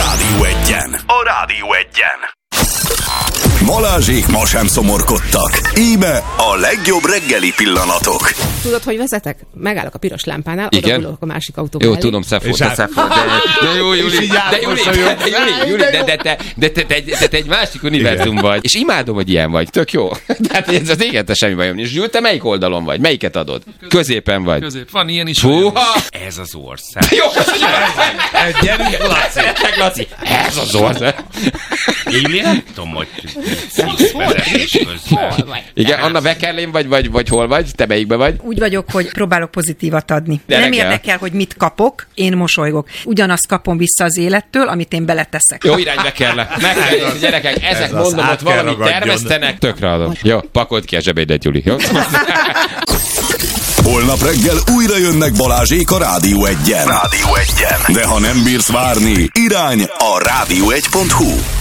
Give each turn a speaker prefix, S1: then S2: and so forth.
S1: Rádió Egyen. A Rádió Egyen. Balázsék ma sem szomorkodtak. Íme a legjobb reggeli pillanatok.
S2: Tudod, hogy vezetek? Megállok a piros lámpánál, odagulok a másik autóba.
S3: Jó, tudom, Szefó, de jó, Júli, de te egy másik univerzum vagy. És imádom, hogy ilyen vagy, tök jó. Tehát ez az égete semmi bajom. És Zsül, te melyik oldalon vagy? Melyiket adod? Középen vagy?
S4: Közép. Van ilyen is.
S3: Ez az ország. Jó,
S4: gyerünk,
S3: Laci. Ez az ország.
S4: Én nem tudom, hogy szívvezetés közben.
S3: Igen, Anna Wekerlén vagy hol vagy? Te melyikben vagy?
S5: Úgy vagyok, hogy próbálok pozitívat adni.
S3: De
S5: nem
S3: reggel.
S5: érdekel, hogy mit kapok, én mosolygok. Ugyanazt kapom vissza az élettől, amit én beleteszek.
S3: Jó irányba kell. Gyerekek, ezek mondom, ott valamit termesztenek, tökre adom. Jó, pakold ki a zsebédet, Gyuri, jó?
S1: Holnap reggel újra jönnek Balázsék a Rádió Egyen. De ha nem bírsz várni, irány a rádió1.hu.